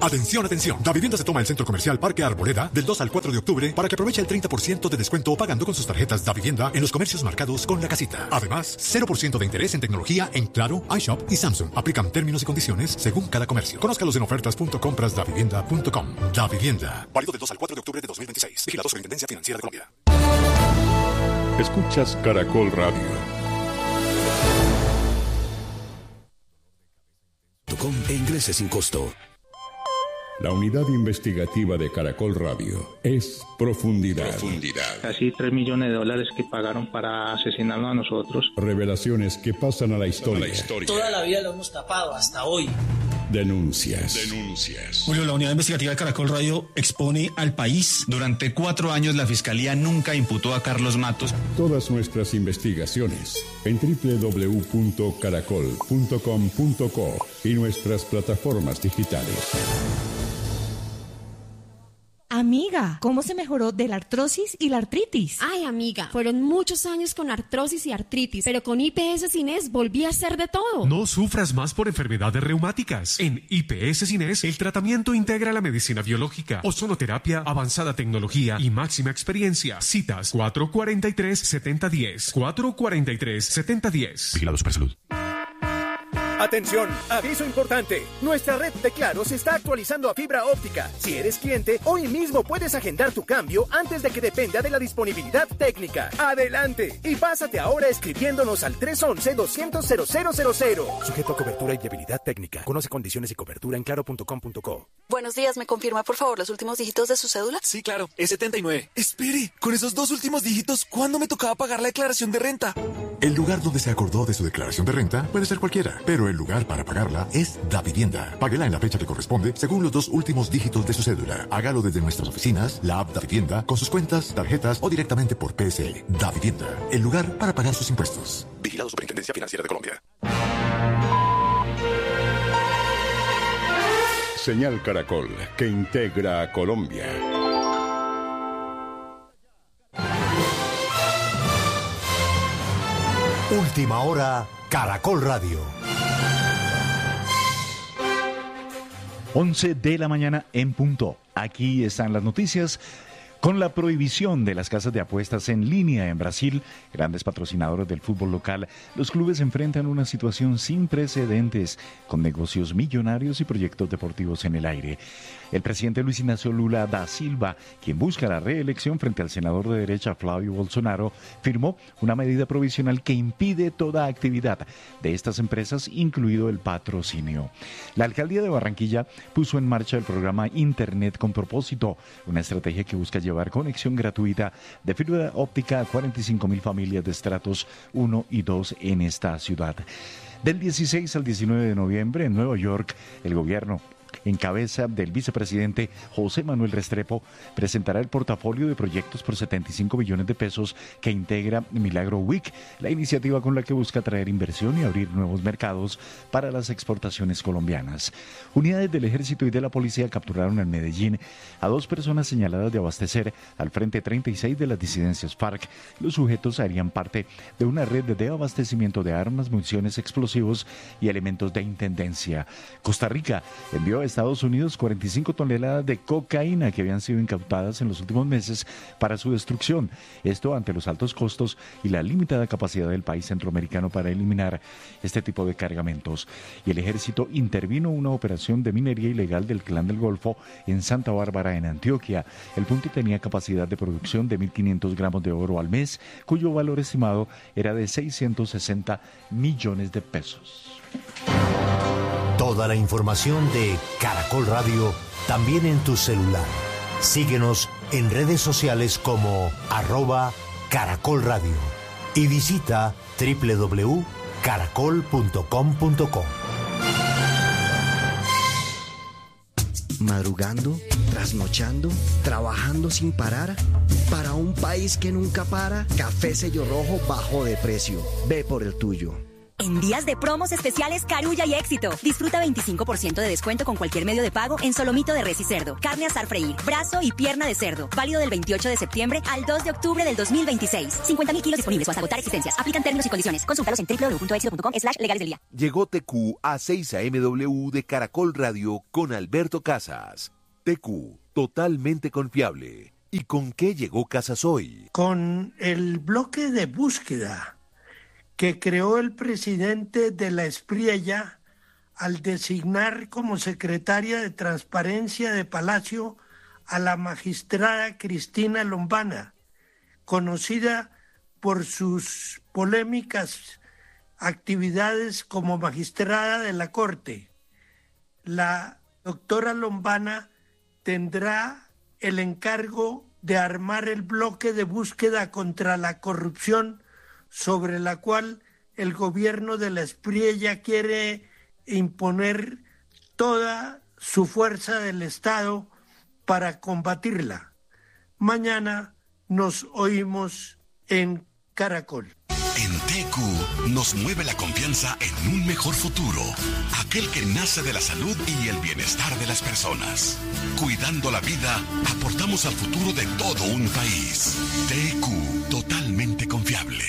Atención, atención. Davivienda se toma el Centro Comercial Parque Arboleda del 2 al 4 de octubre para que aproveche el 30% de descuento pagando con sus tarjetas Davivienda en los comercios marcados con la casita. Además, 0% de interés en tecnología en Claro, iShop y Samsung. Aplican términos y condiciones según cada comercio. Conózcalos en ofertas.comprasdavivienda.com. Davivienda. Válido del 2 al 4 de octubre de 2026. Vigilado Superintendencia Financiera de Colombia. Escuchas Caracol Radio. E ingrese sin costo. La unidad investigativa de Caracol Radio es Profundidad. Casi $3 millones que pagaron para asesinarnos a nosotros. Revelaciones que pasan a la historia. Toda la vida lo hemos tapado hasta hoy. Denuncias. Julio, la unidad investigativa de Caracol Radio expone al país. Durante 4 años la Fiscalía nunca imputó a Carlos Matos. Todas nuestras investigaciones en www.caracol.com.co y nuestras plataformas digitales. Amiga, ¿cómo se mejoró de la artrosis y la artritis? Ay, amiga, fueron muchos años con artrosis y artritis, pero con IPS Cines volví a hacer de todo. No sufras más por enfermedades reumáticas. En IPS Cines, el tratamiento integra la medicina biológica, ozonoterapia, avanzada tecnología y máxima experiencia. Citas 443-7010. 443-7010. Vigilado Supersalud. Atención, aviso importante. Nuestra red de Claro se está actualizando a fibra óptica. Si eres cliente, hoy mismo puedes agendar tu cambio antes de que dependa de la disponibilidad técnica. ¡Adelante! Y pásate ahora escribiéndonos al 311-200-0000. Sujeto a cobertura y viabilidad técnica. Conoce condiciones y cobertura en claro.com.co. Buenos días, ¿me confirma por favor los últimos dígitos de su cédula? Sí, claro, es 79. Espere, con esos 2 últimos dígitos, ¿cuándo me tocaba pagar la declaración de renta? El lugar donde se acordó de su declaración de renta puede ser cualquiera, pero el lugar para pagarla es Davivienda. Páguela en la fecha que corresponde según los 2 últimos dígitos de su cédula. Hágalo desde nuestras oficinas, la app Davivienda, con sus cuentas, tarjetas o directamente por PSE. Davivienda, el lugar para pagar sus impuestos. Vigilado Superintendencia Financiera de Colombia. Señal Caracol, que integra a Colombia. Última hora, Caracol Radio. 11 de la mañana en punto. Aquí están las noticias. Con la prohibición de las casas de apuestas en línea en Brasil, grandes patrocinadores del fútbol local, los clubes enfrentan una situación sin precedentes, con negocios millonarios y proyectos deportivos en el aire. El presidente Luis Ignacio Lula da Silva, quien busca la reelección frente al senador de derecha Flavio Bolsonaro, firmó una medida provisional que impide toda actividad de estas empresas, incluido el patrocinio. La alcaldía de Barranquilla puso en marcha el programa Internet con Propósito, una estrategia que busca llevar conexión gratuita de fibra óptica a 45.000 familias de estratos 1 y 2 en esta ciudad. Del 16 al 19 de noviembre en Nueva York, el gobierno, en cabeza del vicepresidente José Manuel Restrepo, presentará el portafolio de proyectos por 75 billones de pesos que integra Milagro Week, la iniciativa con la que busca atraer inversión y abrir nuevos mercados para las exportaciones colombianas. Unidades del Ejército y de la Policía capturaron en Medellín a 2 personas señaladas de abastecer al Frente 36 de las disidencias FARC. Los sujetos harían parte de una red de abastecimiento de armas, municiones, explosivos y elementos de intendencia. Costa Rica envió a Estados Unidos 45 toneladas de cocaína que habían sido incautadas en los últimos meses para su destrucción. Esto ante los altos costos y la limitada capacidad del país centroamericano para eliminar este tipo de cargamentos. Y el ejército intervino una operación de minería ilegal del Clan del Golfo en Santa Bárbara, en Antioquia. El punto tenía capacidad de producción de 1.500 gramos de oro al mes, cuyo valor estimado era de 660 millones de pesos. Toda la información de Caracol Radio también en tu celular. Síguenos en redes sociales como @Caracol Radio y visita www.caracol.com.co. Madrugando, trasnochando, trabajando sin parar. Para un país que nunca para, Café Sello Rojo bajó de precio. Ve por el tuyo. En días de promos especiales Carulla y Éxito. Disfruta 25% de descuento con cualquier medio de pago en solomito de res y cerdo, carne asar freír, brazo y pierna de cerdo. Válido del 28 de septiembre al 2 de octubre del 2026. 50.000 kilos disponibles o hasta agotar existencias. Aplican términos y condiciones. Consúltalos en www.exito.com/legales del día. Llegó TQ a 6 AMW de Caracol Radio con Alberto Casas. TQ, totalmente confiable. ¿Y con qué llegó Casas hoy? Con el bloque de búsqueda que creó el presidente de la Espriella al designar como secretaria de Transparencia de Palacio a la magistrada Cristina Lombana, conocida por sus polémicas actividades como magistrada de la Corte. La doctora Lombana tendrá el encargo de armar el bloque de búsqueda contra la corrupción sobre la cual el gobierno de la Espriella quiere imponer toda su fuerza del Estado para combatirla. Mañana nos oímos en Caracol. En TQ nos mueve la confianza en un mejor futuro, aquel que nace de la salud y el bienestar de las personas. Cuidando la vida, aportamos al futuro de todo un país. TQ, totalmente confiable.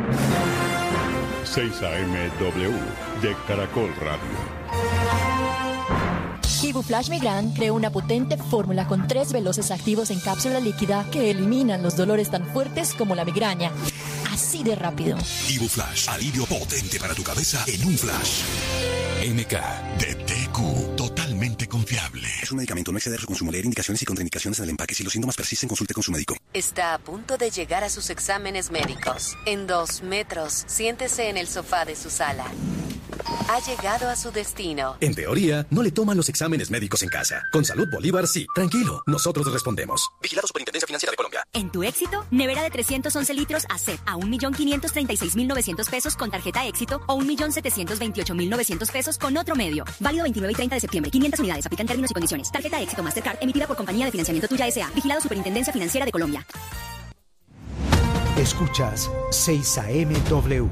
6 AMW de Caracol Radio. Ibuflash Migran creó una potente fórmula con 3 veloces activos en cápsula líquida que eliminan los dolores tan fuertes como la migraña. Así de rápido. Ibuflash, alivio potente para tu cabeza en un flash. MK de TQ, totalmente confiable. Es un medicamento, no exceder su consumo. Leer indicaciones y contraindicaciones en el empaque. Si los síntomas persisten, consulte con su médico. Está a punto de llegar a sus exámenes médicos. En 2 metros, siéntese en el sofá de su sala. Ha llegado a su destino. En teoría, no le toman los exámenes médicos en casa. Con Salud Bolívar, sí. Tranquilo, nosotros respondemos. Vigilado Superintendencia Financiera de Colombia. En tu Éxito, nevera de 311 litros a CEP a 1.536.900 pesos con tarjeta Éxito o 1.728.900 pesos con otro medio. Válido 29 y 30 de septiembre. 500 unidades. Aplican términos y condiciones. Tarjeta Éxito Mastercard emitida por Compañía de Financiamiento Tuya S.A. Vigilado Superintendencia Financiera de Colombia. Escuchas 6 AMW.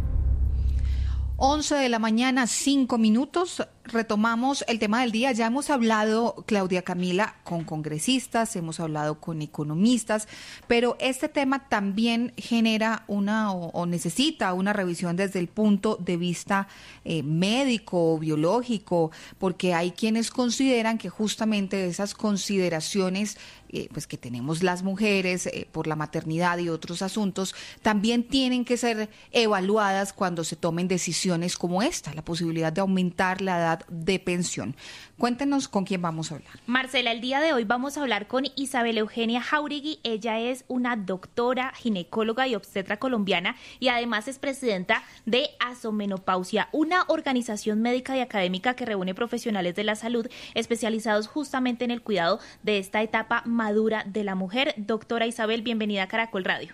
11 de la mañana, 5 minutos. Retomamos el tema del día. Ya hemos hablado, Claudia Camila, con congresistas, hemos hablado con economistas, pero este tema también genera o necesita una revisión desde el punto de vista médico, biológico, porque hay quienes consideran que justamente esas consideraciones pues que tenemos las mujeres por la maternidad y otros asuntos, también tienen que ser evaluadas cuando se tomen decisiones como esta, la posibilidad de aumentar la edad de pensión. Cuéntenos con quién vamos a hablar. Marcela, el día de hoy vamos a hablar con Isabel Eugenia Jauregui. Ella es una doctora, ginecóloga y obstetra colombiana y además es presidenta de Asomenopausia, una organización médica y académica que reúne profesionales de la salud especializados justamente en el cuidado de esta etapa madura de la mujer. Doctora Isabel, bienvenida a Caracol Radio.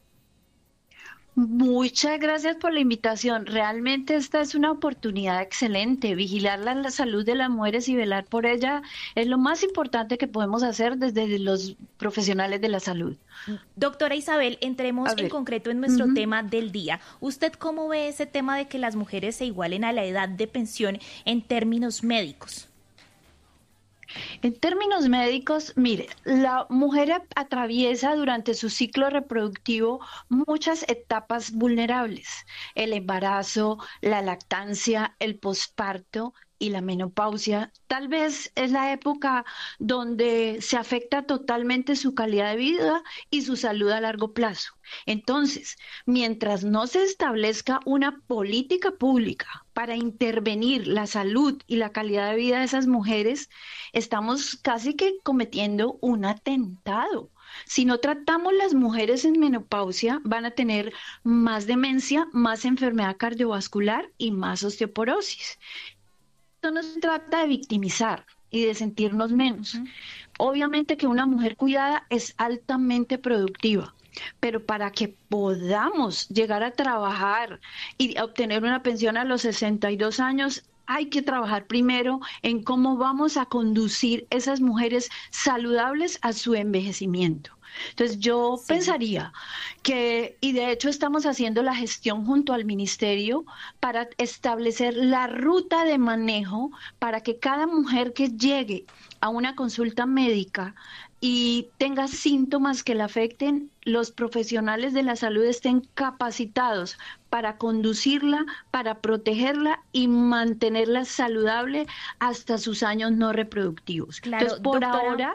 Muchas gracias por la invitación. Realmente esta es una oportunidad excelente. Vigilar la salud de las mujeres y velar por ella es lo más importante que podemos hacer desde los profesionales de la salud. Doctora Isabel, entremos en concreto en nuestro tema del día. ¿Usted cómo ve ese tema de que las mujeres se igualen a la edad de pensión en términos médicos? En términos médicos, mire, la mujer atraviesa durante su ciclo reproductivo muchas etapas vulnerables: el embarazo, la lactancia, el posparto y la menopausia. Tal vez es la época donde se afecta totalmente su calidad de vida y su salud a largo plazo. Entonces, mientras no se establezca una política pública para intervenir la salud y la calidad de vida de esas mujeres, estamos casi que cometiendo un atentado. Si no tratamos las mujeres en menopausia, van a tener más demencia, más enfermedad cardiovascular y más osteoporosis. Esto no se trata de victimizar y de sentirnos menos. Obviamente que una mujer cuidada es altamente productiva, pero para que podamos llegar a trabajar y obtener una pensión a los 62 años, hay que trabajar primero en cómo vamos a conducir esas mujeres saludables a su envejecimiento. Entonces yo pensaría que, y de hecho estamos haciendo la gestión junto al ministerio para establecer la ruta de manejo para que cada mujer que llegue a una consulta médica y tenga síntomas que la afecten, los profesionales de la salud estén capacitados para conducirla, para protegerla y mantenerla saludable hasta sus años no reproductivos. Claro, entonces, por doctora, ahora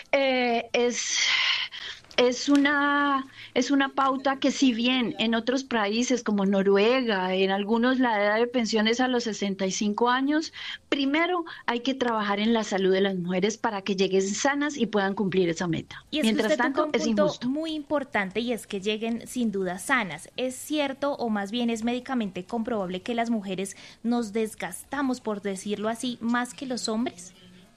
es una pauta que, si bien en otros países como Noruega, en algunos la edad de pensión es a los 65 años, primero hay que trabajar en la salud de las mujeres para que lleguen sanas y puedan cumplir esa meta. Y es Mientras que usted tanto, tocó es un punto injusto. muy importante, y es que lleguen sin duda sanas. ¿Es cierto, o más bien es médicamente comprobable, que las mujeres nos desgastamos, por decirlo así, más que los hombres?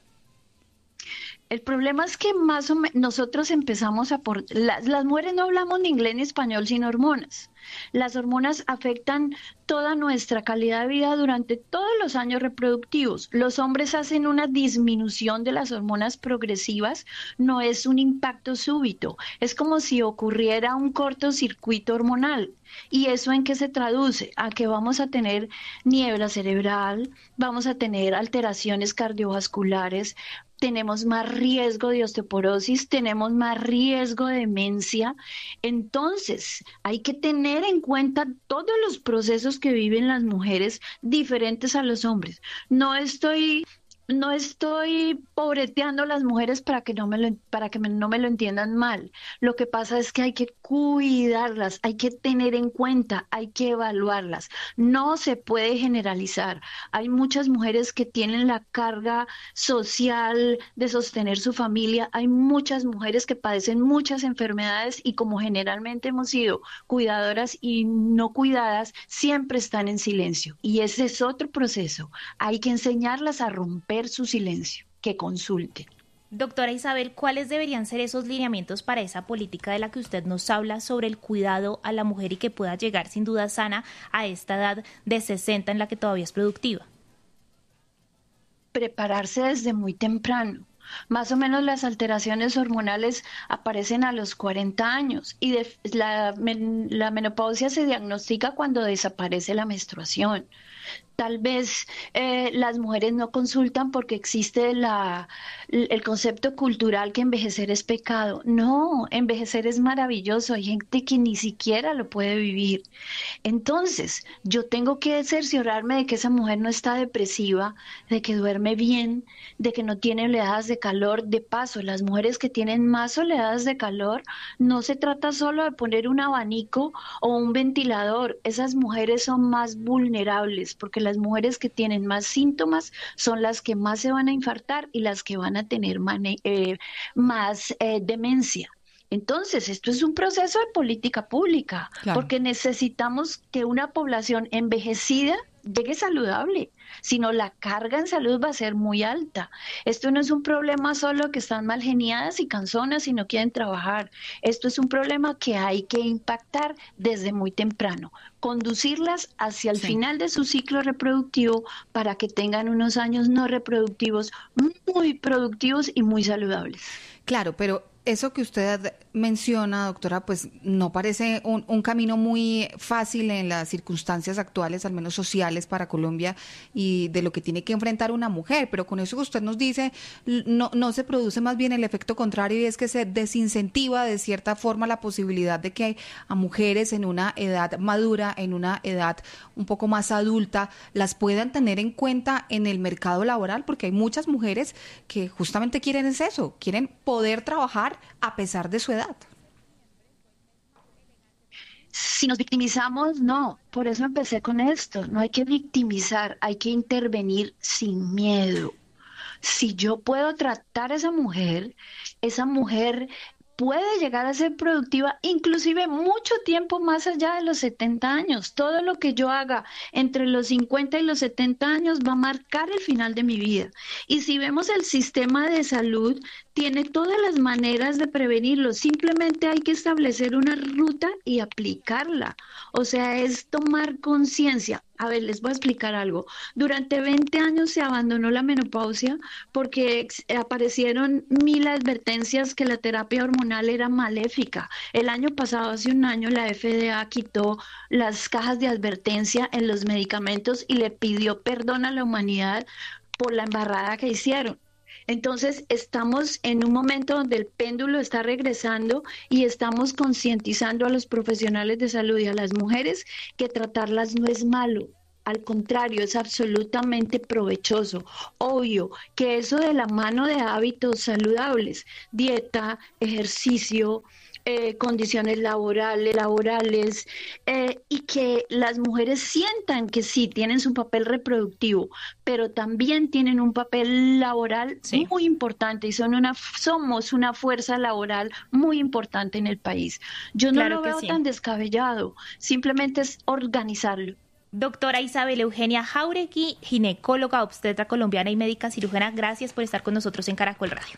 El problema es que más o menos nosotros empezamos las mujeres no hablamos ni inglés ni español sin hormonas. Las hormonas afectan toda nuestra calidad de vida durante todos los años reproductivos. Los hombres hacen una disminución de las hormonas progresivas, no es un impacto súbito. Es como si ocurriera un cortocircuito hormonal. ¿Y eso en qué se traduce? A que vamos a tener niebla cerebral, vamos a tener alteraciones cardiovasculares, tenemos más riesgo de osteoporosis, tenemos más riesgo de demencia. Entonces, hay que tener en cuenta todos los procesos que viven las mujeres diferentes a los hombres. No estoy pobreteando a las mujeres para que no me lo entiendan mal. Lo que pasa es que hay que cuidarlas, hay que tener en cuenta, hay que evaluarlas. No se puede generalizar. Hay muchas mujeres que tienen la carga social de sostener su familia. Hay muchas mujeres que padecen muchas enfermedades y, como generalmente hemos sido cuidadoras y no cuidadas, siempre están en silencio. Y ese es otro proceso. Hay que enseñarlas a romper su silencio, que consulte. Doctora Isabel, ¿cuáles deberían ser esos lineamientos para esa política de la que usted nos habla sobre el cuidado a la mujer y que pueda llegar sin duda sana a esta edad de 60 en la que todavía es productiva? Prepararse desde muy temprano. Más o menos las alteraciones hormonales aparecen a los 40 años y la menopausia se diagnostica cuando desaparece la menstruación. Tal vez las mujeres no consultan porque existe el concepto cultural que envejecer es pecado. No, envejecer es maravilloso. Hay gente que ni siquiera lo puede vivir. Entonces, yo tengo que cerciorarme de que esa mujer no está depresiva, de que duerme bien, de que no tiene oleadas de calor. De paso, las mujeres que tienen más oleadas de calor, no se trata solo de poner un abanico o un ventilador. Esas mujeres son más vulnerables porque las mujeres que tienen más síntomas son las que más se van a infartar y las que van a tener más demencia. Entonces, esto es un proceso de política pública, claro, porque necesitamos que una población envejecida llegue saludable, si no la carga en salud va a ser muy alta. Esto no es un problema solo que están mal geniadas y canzonas y no quieren trabajar. Esto es un problema que hay que impactar desde muy temprano, conducirlas hacia el final de su ciclo reproductivo para que tengan unos años no reproductivos muy productivos y muy saludables. Claro, pero eso que usted menciona, doctora, pues no parece un camino muy fácil en las circunstancias actuales, al menos sociales, para Colombia y de lo que tiene que enfrentar una mujer. Pero con eso que usted nos dice, no se produce más bien el efecto contrario, y es que se desincentiva de cierta forma la posibilidad de que a mujeres en una edad madura, en una edad un poco más adulta, las puedan tener en cuenta en el mercado laboral, porque hay muchas mujeres que justamente quieren eso, quieren poder trabajar a pesar de su edad. Si nos victimizamos, no. Por eso empecé con esto. No hay que victimizar, hay que intervenir sin miedo. Si yo puedo tratar a esa mujer puede llegar a ser productiva inclusive mucho tiempo más allá de los 70 años. Todo lo que yo haga entre los 50 y los 70 años va a marcar el final de mi vida. Y si vemos, el sistema de salud tiene todas las maneras de prevenirlo. Simplemente hay que establecer una ruta y aplicarla. O sea, es tomar conciencia. A ver, les voy a explicar algo. Durante 20 años se abandonó la menopausia porque aparecieron 1000 advertencias que la terapia hormonal era maléfica. El año pasado, hace un año, la FDA quitó las cajas de advertencia en los medicamentos y le pidió perdón a la humanidad por la embarrada que hicieron. Entonces, estamos en un momento donde el péndulo está regresando y estamos concientizando a los profesionales de salud y a las mujeres que tratarlas no es malo. Al contrario, es absolutamente provechoso. Obvio que eso de la mano de hábitos saludables, dieta, ejercicio, condiciones laborales, y que las mujeres sientan que sí, tienen su papel reproductivo, pero también tienen un papel laboral muy importante y somos una fuerza laboral muy importante en el país. Yo no lo veo tan descabellado, simplemente es organizarlo. Doctora Isabel Eugenia Jáuregui, ginecóloga, obstetra colombiana y médica cirujana, gracias por estar con nosotros en Caracol Radio.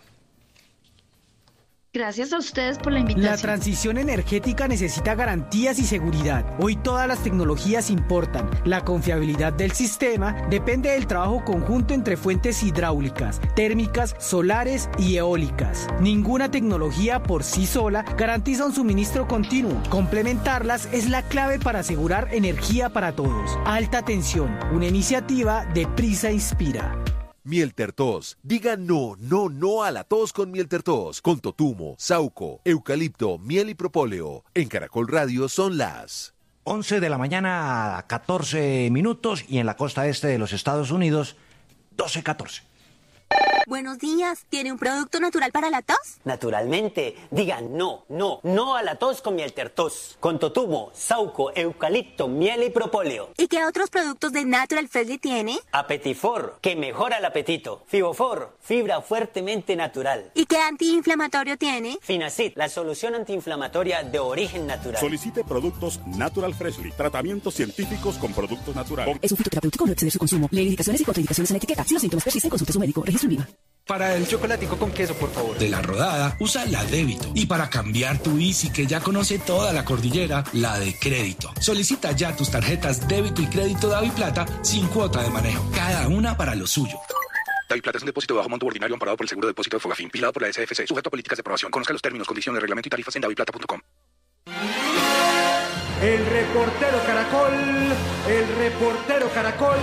Gracias a ustedes por la invitación. La transición energética necesita garantías y seguridad. Hoy todas las tecnologías importan. La confiabilidad del sistema depende del trabajo conjunto entre fuentes hidráulicas, térmicas, solares y eólicas. Ninguna tecnología por sí sola garantiza un suministro continuo. Complementarlas es la clave para asegurar energía para todos. Alta tensión, una iniciativa de Prisa Inspira. Mieltertos. Diga no a la tos con Mieltertos. Con totumo, sauco, eucalipto, miel y propóleo. En Caracol Radio son las 11 de la mañana, 14 minutos, y en la costa este de los Estados Unidos, 12:14. Buenos días, ¿tiene un producto natural para la tos? Naturalmente, diga no a la tos con Mieltertos, con totumo, sauco, eucalipto, miel y propóleo. ¿Y qué otros productos de Natural Freshly tiene? Apetifor, que mejora el apetito. Fibofor, fibra fuertemente natural. ¿Y qué antiinflamatorio tiene? Finacid, la solución antiinflamatoria de origen natural. Solicite productos Natural Freshly, tratamientos científicos con productos naturales. Es un fitoterapéutico, no exceder su consumo. Lee indicaciones y contraindicaciones en la etiqueta. Si los síntomas persisten, consulte a su médico. Registro INVIMA. Para el chocolatico con queso, por favor. De La Rodada, usa la débito. Y para cambiar tu Easy, que ya conoce toda la cordillera, la de crédito. Solicita ya tus tarjetas débito y crédito DaviPlata sin cuota de manejo. Cada una para lo suyo. DaviPlata es un depósito de bajo monto ordinario amparado por el Seguro de Depósito de Fogafín, vigilado por la SFC, sujeto a políticas de aprobación. Conozca los términos, condiciones, reglamento y tarifas en daviplata.com. El reportero Caracol.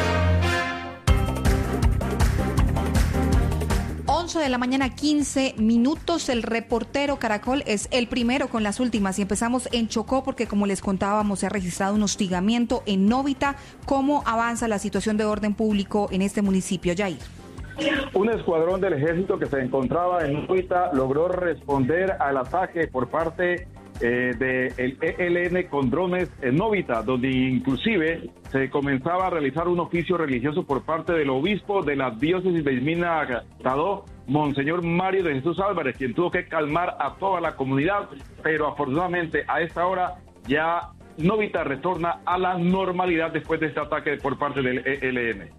11 de la mañana, 15 minutos. El reportero Caracol es el primero con las últimas y empezamos en Chocó porque, como les contábamos, se ha registrado un hostigamiento en Novita. ¿Cómo avanza la situación de orden público en este municipio, Jair? Un escuadrón del ejército que se encontraba en Novita logró responder al ataque por parte del ELN con drones en Novita, donde inclusive se comenzaba a realizar un oficio religioso por parte del obispo de la diócesis de Ismina Tadó, Monseñor Mario de Jesús Álvarez, quien tuvo que calmar a toda la comunidad, pero afortunadamente a esta hora ya Novita retorna a la normalidad después de este ataque por parte del ELN.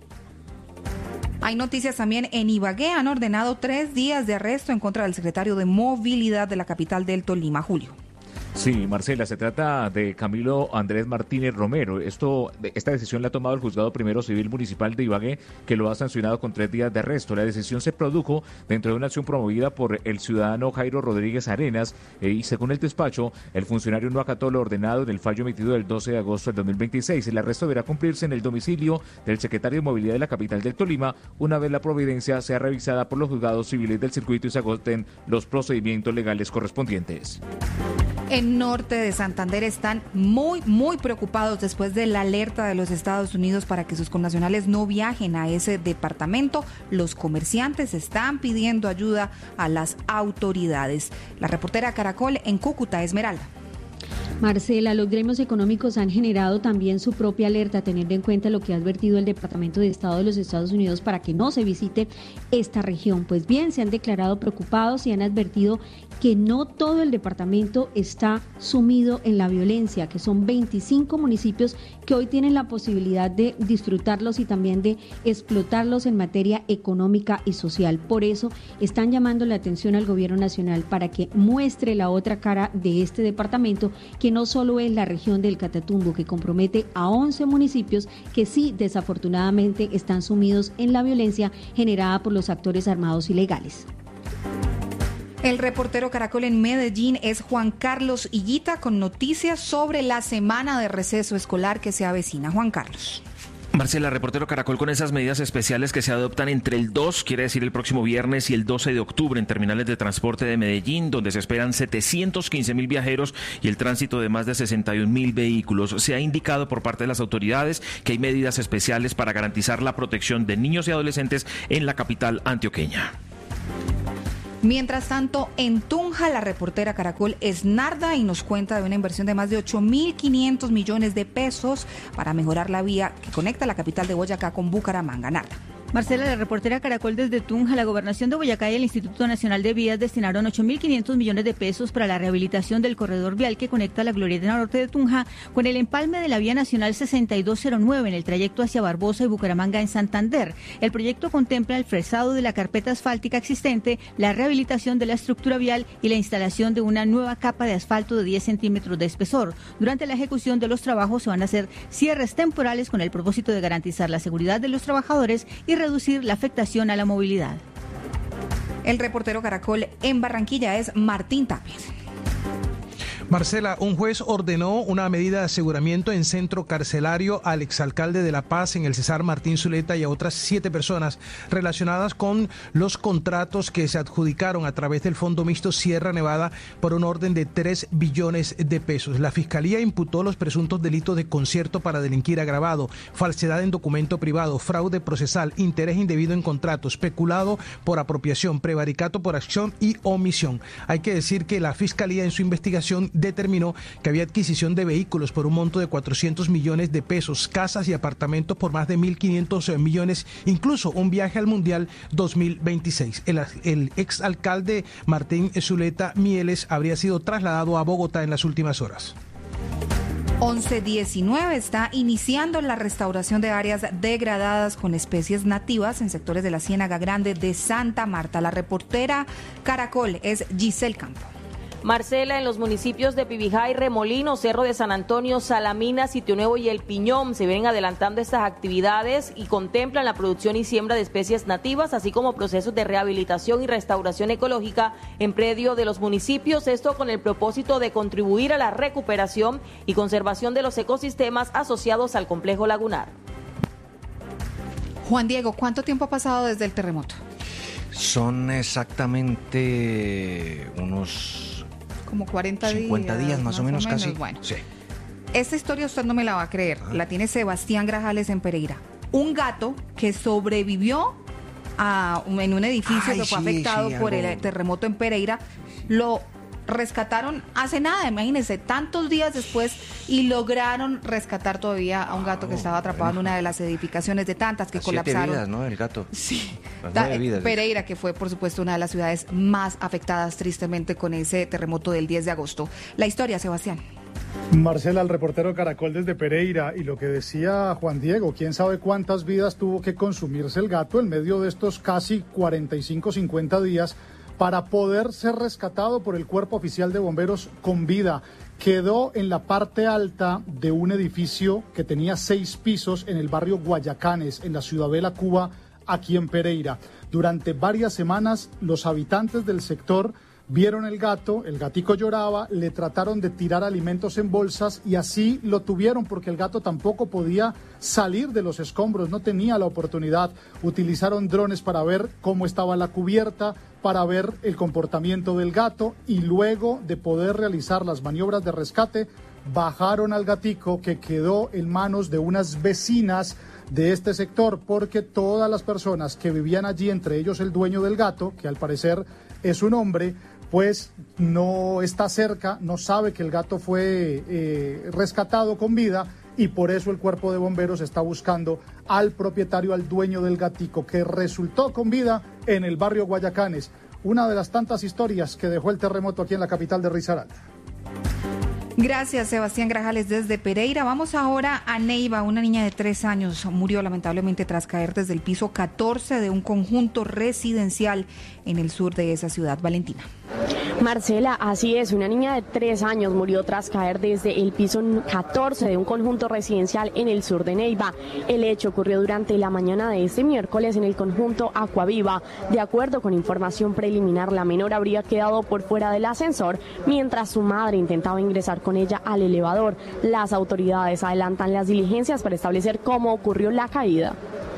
Hay noticias también en Ibagué. Han ordenado 3 días de arresto en contra del secretario de Movilidad de la capital del Tolima, Julio. Sí, Marcela, se trata de Camilo Andrés Martínez Romero. Esta decisión la ha tomado el Juzgado Primero Civil Municipal de Ibagué, que lo ha sancionado con 3 días de arresto. La decisión se produjo dentro de una acción promovida por el ciudadano Jairo Rodríguez Arenas y, según el despacho, el funcionario no acató lo ordenado en el fallo emitido el 12 de agosto del 2026. El arresto deberá cumplirse en el domicilio del secretario de Movilidad de la capital del Tolima, una vez la providencia sea revisada por los juzgados civiles del circuito y se agoten los procedimientos legales correspondientes. En norte de Santander están muy preocupados después de la alerta de los Estados Unidos para que sus connacionales no viajen a ese departamento. Los comerciantes están pidiendo ayuda a las autoridades. La reportera Caracol en Cúcuta, Esmeralda. Marcela, los gremios económicos han generado también su propia alerta, teniendo en cuenta lo que ha advertido el Departamento de Estado de los Estados Unidos para que no se visite esta región. Pues bien, se han declarado preocupados y han advertido que no todo el departamento está sumido en la violencia, que son 25 municipios que hoy tienen la posibilidad de disfrutarlos y también de explotarlos en materia económica y social. Por eso están llamando la atención al gobierno nacional para que muestre la otra cara de este departamento, que que no solo es la región del Catatumbo, que compromete a 11 municipios que sí, desafortunadamente, están sumidos en la violencia generada por los actores armados ilegales. El reportero Caracol en Medellín es Juan Carlos Higuita con noticias sobre la semana de receso escolar que se avecina. Juan Carlos. Marcela, reportero Caracol, con esas medidas especiales que se adoptan entre el 2, quiere decir el próximo viernes, y el 12 de octubre en terminales de transporte de Medellín, donde se esperan 715.000 viajeros y el tránsito de más de 61.000 vehículos. Se ha indicado por parte de las autoridades que hay medidas especiales para garantizar la protección de niños y adolescentes en la capital antioqueña. Mientras tanto, en Tunja, la reportera Caracol es Narda y nos cuenta de una inversión de más de 8.500 millones de pesos para mejorar la vía que conecta la capital de Boyacá con Bucaramanga. Narda. Marcela, la reportera Caracol desde Tunja, la Gobernación de Boyacá y el Instituto Nacional de Vías destinaron 8.500 millones de pesos para la rehabilitación del corredor vial que conecta la Glorieta Norte de Tunja con el empalme de la vía nacional 6209 en el trayecto hacia Barbosa y Bucaramanga en Santander. El proyecto contempla el fresado de la carpeta asfáltica existente, la rehabilitación de la estructura vial y la instalación de una nueva capa de asfalto de 10 centímetros de espesor. Durante la ejecución de los trabajos se van a hacer cierres temporales con el propósito de garantizar la seguridad de los trabajadores y reducir la afectación a la movilidad. El reportero Caracol en Barranquilla es Martín Tapia. Marcela, un juez ordenó una medida de aseguramiento en centro carcelario al exalcalde de La Paz, en el Cesar, Martín Zuleta, y a otras 7 personas relacionadas con los contratos que se adjudicaron a través del Fondo Mixto Sierra Nevada por un orden de 3 billones de pesos. La Fiscalía imputó los presuntos delitos de concierto para delinquir agravado, falsedad en documento privado, fraude procesal, interés indebido en contratos, peculado por apropiación, prevaricato por acción y omisión. Hay que decir que la Fiscalía en su investigación determinó que había adquisición de vehículos por un monto de 400 millones de pesos, casas y apartamentos por más de 1.500 millones, incluso un viaje al Mundial 2026. El exalcalde Martín Zuleta Mieles habría sido trasladado a Bogotá en las últimas horas. 1119 está iniciando la restauración de áreas degradadas con especies nativas en sectores de la Ciénaga Grande de Santa Marta. La reportera Caracol es Giselle Campo. Marcela, en los municipios de Pibijay, Remolino, Cerro de San Antonio, Salamina, Sitio Nuevo y El Piñón se vienen adelantando estas actividades y contemplan la producción y siembra de especies nativas, así como procesos de rehabilitación y restauración ecológica en predio de los municipios, esto con el propósito de contribuir a la recuperación y conservación de los ecosistemas asociados al complejo lagunar. Juan Diego, ¿cuánto tiempo ha pasado desde el terremoto? Son exactamente unos... como 40 50 días más o menos casi. Bueno, sí. Esta historia usted no me la va a creer. La tiene Sebastián Grajales en Pereira. Un gato que sobrevivió en un edificio que fue afectado por el terremoto en Pereira, lo rescataron hace nada, imagínense, tantos días después, y lograron rescatar todavía a un gato que estaba atrapado en una de las edificaciones de tantas que colapsaron. 7 vidas, ¿no? El gato. Sí. 9 vidas. Pereira, que fue, por supuesto, una de las ciudades más afectadas tristemente con ese terremoto del 10 de agosto. La historia, Sebastián. Marcela, el reportero Caracol desde Pereira, y lo que decía Juan Diego, quién sabe cuántas vidas tuvo que consumirse el gato en medio de estos casi 45-50 días para poder ser rescatado por el Cuerpo Oficial de Bomberos con vida. Quedó en la parte alta de un edificio que tenía 6 pisos en el barrio Guayacanes, en la Ciudadela Cuba, aquí en Pereira. Durante varias semanas, los habitantes del sector vieron el gatico lloraba, le trataron de tirar alimentos en bolsas y así lo tuvieron porque el gato tampoco podía salir de los escombros, no tenía la oportunidad. Utilizaron drones para ver cómo estaba la cubierta, para ver el comportamiento del gato y luego de poder realizar las maniobras de rescate, bajaron al gatico que quedó en manos de unas vecinas de este sector porque todas las personas que vivían allí, entre ellos el dueño del gato, que al parecer es un hombre, pues no está cerca, no sabe que el gato fue rescatado con vida y por eso el cuerpo de bomberos está buscando al propietario, al dueño del gatico que resultó con vida en el barrio Guayacanes. Una de las tantas historias que dejó el terremoto aquí en la capital de Risaralda. Gracias, Sebastián Grajales desde Pereira. Vamos ahora a Neiva. Una niña de 3 años murió lamentablemente tras caer desde el piso 14 de un conjunto residencial en el sur de esa ciudad. Valentina. Marcela, así es, una niña de 3 años murió tras caer desde el piso 14 de un conjunto residencial en el sur de Neiva. El hecho ocurrió durante la mañana de este miércoles en el conjunto Acuaviva. De acuerdo con información preliminar, la menor habría quedado por fuera del ascensor mientras su madre intentaba ingresar con ella al elevador. Las autoridades adelantan las diligencias para establecer cómo ocurrió la caída.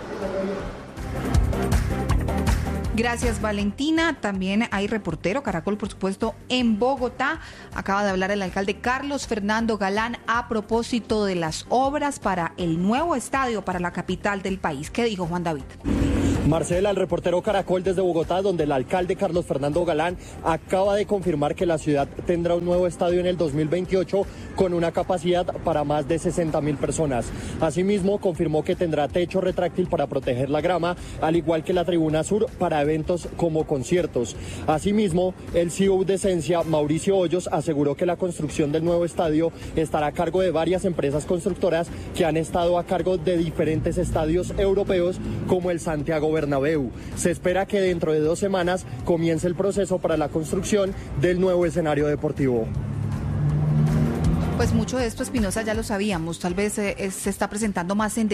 Gracias, Valentina. También hay reportero Caracol, por supuesto, en Bogotá. Acaba de hablar el alcalde Carlos Fernando Galán a propósito de las obras para el nuevo estadio para la capital del país. ¿Qué dijo Juan David? Marcela, el reportero Caracol desde Bogotá, donde el alcalde Carlos Fernando Galán acaba de confirmar que la ciudad tendrá un nuevo estadio en el 2028 con una capacidad para más de 60.000 personas. Asimismo, confirmó que tendrá techo retráctil para proteger la grama, al igual que la tribuna sur para eventos como conciertos. Asimismo, el CEO de Esencia, Mauricio Hoyos, aseguró que la construcción del nuevo estadio estará a cargo de varias empresas constructoras que han estado a cargo de diferentes estadios europeos como el Santiago Bernabéu. Se espera que dentro de 2 semanas comience el proceso para la construcción del nuevo escenario deportivo. Pues mucho de esto, Espinosa, ya lo sabíamos. Tal vez se está presentando más en